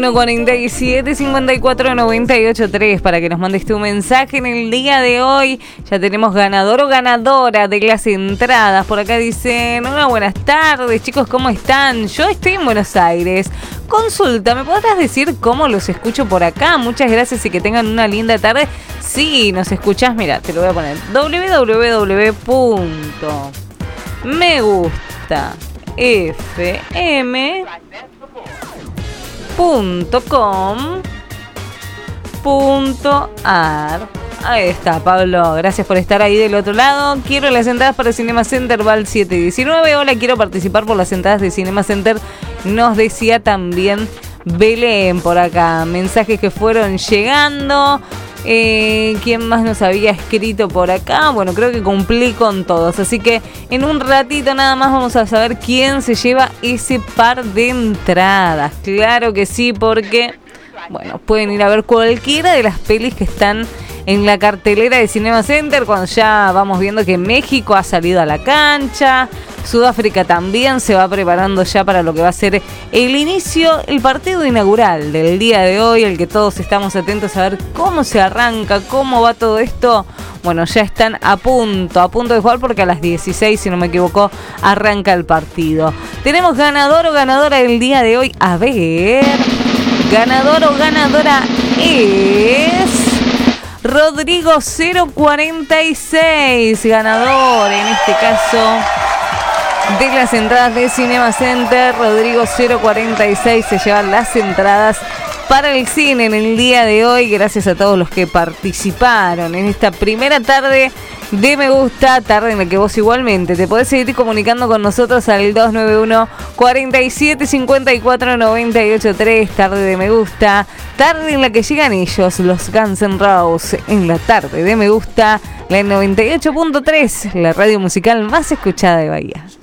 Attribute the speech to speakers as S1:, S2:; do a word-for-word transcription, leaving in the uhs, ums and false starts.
S1: cuarenta y siete, cincuenta y cuatro, noventa y ocho, tres para que nos mandes tu mensaje en el día de hoy. Ya tenemos ganador o ganadora de las entradas. Por acá dicen, hola, buenas tardes, chicos, ¿cómo están? Yo estoy en Buenos Aires. Consulta, ¿me podrás decir cómo los escucho por acá? Muchas gracias y que tengan una linda tarde. Sí, nos escuchás, mira, te lo voy a poner. doble u doble u doble u punto me gusta f m punto com punto a r. Ahí está, Pablo, gracias por estar ahí del otro lado. Quiero las entradas para Cinema Center, Val siete diecinueve. Hola, quiero participar por las entradas de Cinema Center. Nos decía también Belén por acá. Mensajes que fueron llegando. Eh, ¿Quién más nos había escrito por acá? Bueno, creo que cumplí con todos. Así que en un ratito nada más vamos a saber quién se lleva ese par de entradas. Claro que sí, porque bueno, pueden ir a ver cualquiera de las pelis que están en la cartelera de Cinema Center, cuando ya vamos viendo que México ha salido a la cancha, Sudáfrica también se va preparando ya para lo que va a ser el inicio, el partido inaugural del día de hoy, el que todos estamos atentos a ver cómo se arranca, cómo va todo esto. Bueno, ya están a punto, a punto de jugar porque a las dieciséis, si no me equivoco, arranca el partido. Tenemos ganador o ganadora del día de hoy. A ver, ganador o ganadora es Rodrigo cero cuarenta y seis, ganador en este caso de las entradas de Cinema Center. Rodrigo cero cuarenta y seis se lleva las entradas para el cine en el día de hoy. Gracias a todos los que participaron en esta primera tarde de Me Gusta, tarde en la que vos igualmente te podés seguir comunicando con nosotros al dos nueve uno, cuarenta y siete, cincuenta y cuatro, noventa y ocho, tres. Tarde de Me Gusta, tarde en la que llegan ellos, los Guns N' Roses, en la tarde de Me Gusta, la noventa y ocho punto tres, la radio musical más escuchada de Bahía.